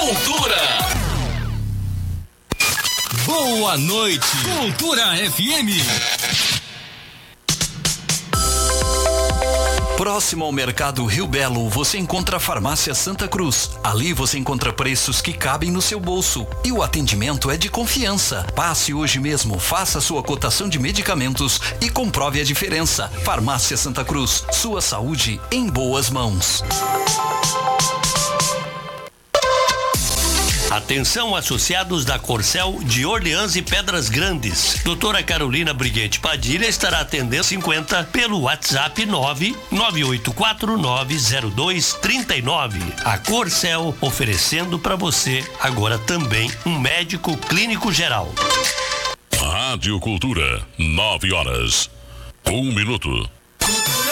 Cultura. Boa noite, Cultura FM. Próximo ao Mercado Rio Belo, você encontra a Farmácia Santa Cruz. Ali você encontra preços que cabem no seu bolso. E o atendimento é de confiança. Passe hoje mesmo, faça a sua cotação de medicamentos e comprove a diferença. Farmácia Santa Cruz, sua saúde em boas mãos. Atenção, associados da Corcel de Orleans e Pedras Grandes. Doutora Carolina Briguete Padilha estará atendendo 50 pelo WhatsApp 998490239. A Corcel oferecendo para você agora também um médico clínico geral. Rádio Cultura, 9 horas, 1 minuto. Cultura